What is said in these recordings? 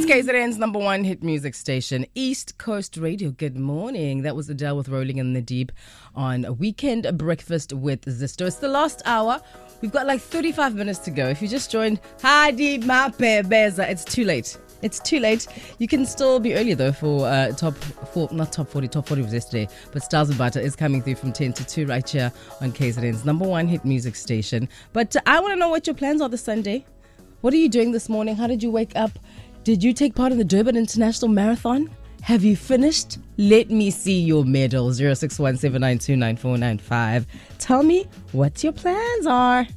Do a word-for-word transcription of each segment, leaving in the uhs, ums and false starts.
K Z N's number one hit music station, East Coast Radio. Good morning. That was Adele with Rolling in the Deep on a Weekend Breakfast with Zisto. It's the last hour. We've got like thirty-five minutes to go. If you just joined, hi deep my beza. It's too late. It's too late. You can still be earlier though for uh, top four, not top forty. Top forty was yesterday, but Styles and Butter is coming through from ten to two right here on K Z N's number one hit music station. But uh, I want to know what your plans are this Sunday. What are you doing this morning? How did you wake up? Did you take part in the Durban International Marathon? Have you finished? Let me see your medal. zero six one seven nine two nine four nine five. Tell me what your plans are.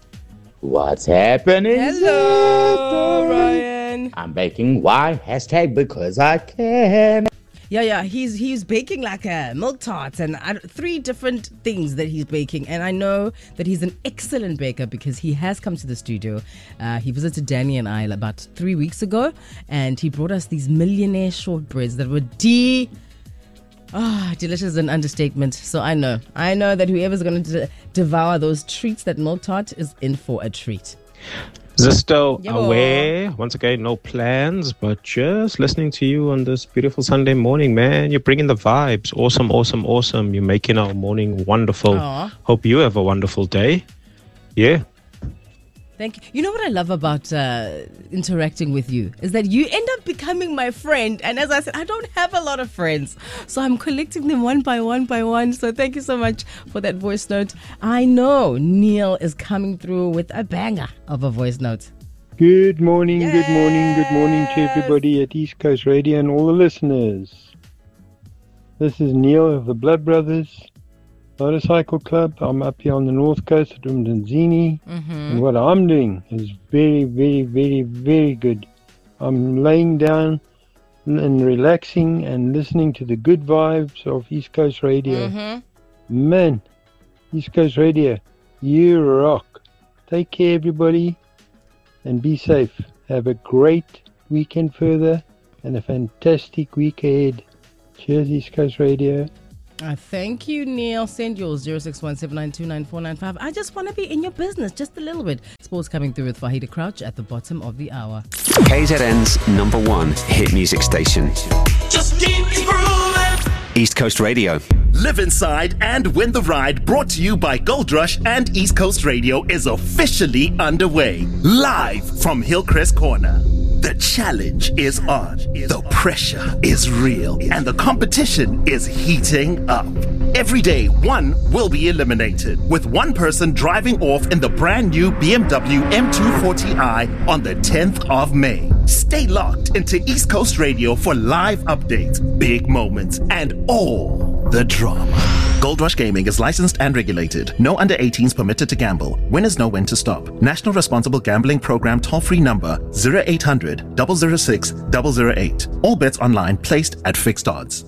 What's happening? Hello, Ryan. I'm baking. Why? Hashtag because I can. Yeah, yeah. He's he's baking like a milk tart and uh, three different things that he's baking. And I know that he's an excellent baker because he has come to the studio. Uh, he visited Danny and I about three weeks ago, and he brought us these millionaire shortbreads that were de. Ah, oh, delicious is an understatement. So I know, I know that whoever's going to de- devour those treats, that milk tart, is in for a treat. Zisto Yo. aware. Once again, no plans, but just listening to you on this beautiful Sunday morning, man. You're bringing the vibes. Awesome, awesome, awesome. You're making our morning wonderful. Aww. Hope you have a wonderful day. Yeah. Thank you. You know what I love about uh, interacting with you is that you end up becoming my friend. And as I said, I don't have a lot of friends. So I'm collecting them one by one by one. So thank you so much for that voice note. I know Neil is coming through with a banger of a voice note. Good morning, Yes. good morning, good morning to everybody at East Coast Radio and all the listeners. This is Neil of the Blood Brothers Motorcycle Club. I'm up here on the north coast of Mdanzini, Mm-hmm. and what I'm doing is very, very, very, very good. I'm laying down and relaxing and listening to the good vibes of East Coast Radio. Mm-hmm. Man, East Coast Radio, you rock. Take care, everybody, and be safe. Have a great weekend further and a fantastic week ahead. Cheers, East Coast Radio. Uh, thank you, Neil. Send yours zero six one seven nine two nine four nine five. I just want to be in your business just a little bit. Sports coming through with Fahida Crouch at the bottom of the hour. K Z N's number one hit music station. Just keep it grooving. East Coast Radio. Live inside and win the ride, brought to you by Gold Rush and East Coast Radio, is officially underway. Live from Hillcrest Corner. The challenge is on, the pressure is real, and the competition is heating up. Every day, one will be eliminated, with one person driving off in the brand new B M W M two forty i on the tenth of May. Stay locked into East Coast Radio for live updates, big moments, and all the drama. Gold Rush Gaming is licensed and regulated. No under eighteens permitted to gamble. Winners know when to stop. National Responsible Gambling Program toll-free number zero eight hundred, zero zero six, zero zero eight. All bets online placed at fixed odds.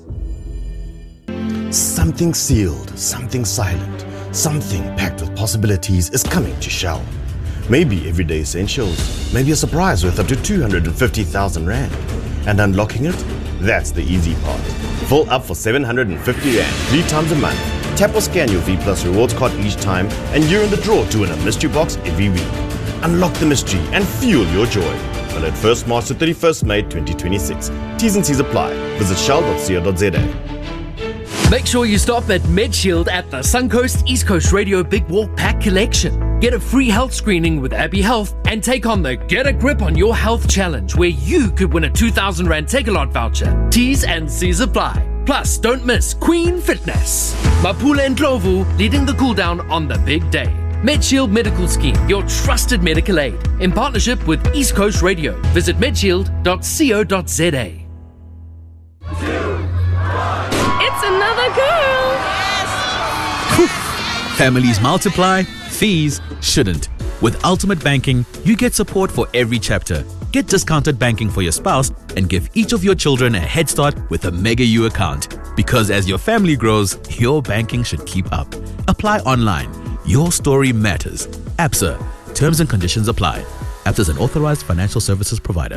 Something sealed, something silent, something packed with possibilities is coming to Shell. Maybe everyday essentials, maybe a surprise worth up to two hundred fifty thousand rand. And unlocking it? That's the easy part. Full up for seven hundred fifty rand three times a month. Tap or scan your V Plus rewards card each time and you're in the draw to win a mystery box every week. Unlock the mystery and fuel your joy. Valid first March to thirty-first May twenty twenty-six. T's and C's apply. Visit shell dot co dot z a. Make sure you stop at MedShield at the Suncoast East Coast Radio Big Walk Pack Collection. Get a free health screening with Abbey Health and take on the Get a Grip on Your Health Challenge, where you could win a two thousand rand Take-A-Lot voucher. T's and C's apply. Plus, don't miss Queen Fitness. Mapula and Ndlovu leading the cool down on the big day. MedShield Medical Scheme, your trusted medical aid, in partnership with East Coast Radio. Visit medshield dot co dot z a. It's another girl. Families multiply, fees shouldn't. With Ultimate Banking, you get support for every chapter. Get discounted banking for your spouse and give each of your children a head start with a Mega U account. Because as your family grows, your banking should keep up. Apply online. Your story matters. ABSA. Terms and conditions apply. ABSA is an authorized financial services provider.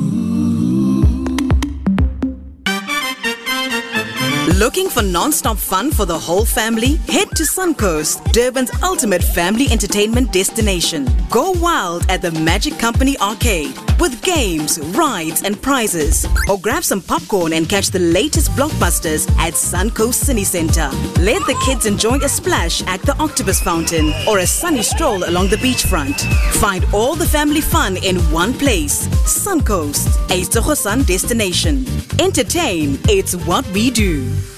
Looking for non-stop fun for the whole family? Head to Suncoast, Durban's ultimate family entertainment destination. Go wild at the Magic Company Arcade. with games, rides, and prizes. Or grab some popcorn and catch the latest blockbusters at Suncoast Cine Centre. Let the kids enjoy a splash at the Octopus Fountain or a sunny stroll along the beachfront. Find all the family fun in one place. Suncoast, a Sohosan destination. Entertain, it's what we do.